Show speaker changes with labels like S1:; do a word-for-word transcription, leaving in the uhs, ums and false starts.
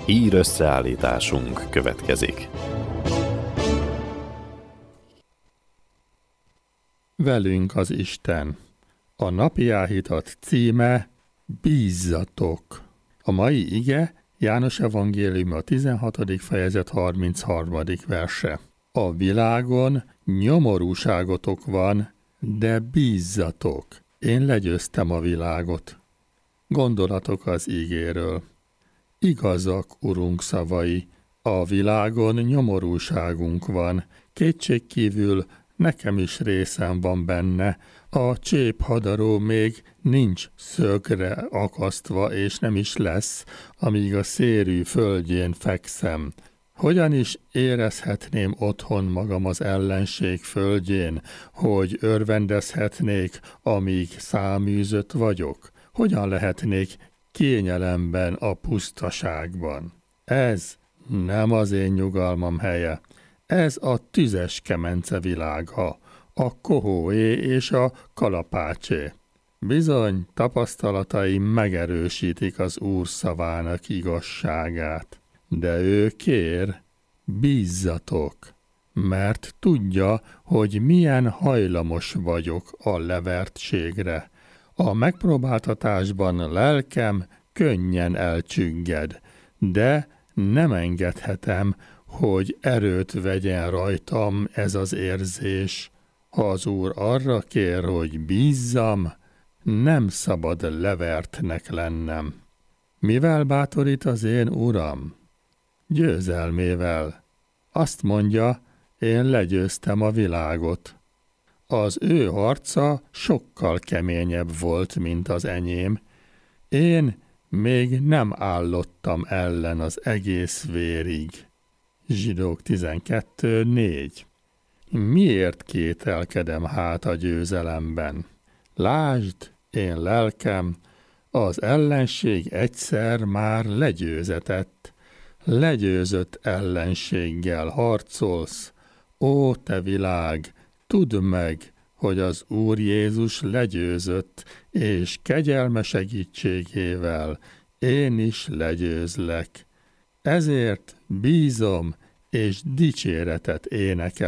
S1: Hír összeállításunk következik.
S2: Velünk az Isten. A napi áhítat címe Bízzatok. A mai ige János evangélium a tizenhatodik fejezet harmincharmadik verse. A világon nyomorúságotok van, de bízzatok. Én legyőztem a világot. Gondolatok az ígéről. Igazak, Urunk szavai, a világon nyomorúságunk van, kétségkívül nekem is részem van benne, a cséphadaró még nincs szögre akasztva, és nem is lesz, amíg a szérű földjén fekszem. Hogyan is érezhetném otthon magam az ellenség földjén, hogy örvendezhetnék, amíg száműzött vagyok? Hogyan lehetnék kényelemben a pusztaságban? Ez nem az én nyugalmam helye. Ez a tüzes kemence világa, a kohóé és a kalapácsé. Bizony, tapasztalataim megerősítik az Úr szavának igazságát. De ő kér, bízzatok, mert tudja, hogy milyen hajlamos vagyok a levertségre. A megpróbáltatásban lelkem könnyen elcsügged, de nem engedhetem, hogy erőt vegyen rajtam ez az érzés. Ha az Úr arra kér, hogy bízzam, nem szabad levertnek lennem. Mivel bátorít az én Uram? Győzelmével. Azt mondja, én legyőztem a világot. Az ő harca sokkal keményebb volt, mint az enyém. Én még nem állottam ellen az egész vérig. Zsidók tizenkettő négy. Miért kételkedem hát a győzelemben? Lásd, én lelkem, az ellenség egyszer már legyőzetett. Legyőzött ellenséggel harcolsz. Ó, te világ, tudd meg, hogy az Úr Jézus legyőzött, és kegyelme segítségével én is legyőzlek. Ezért bízom, és dicséretet énekel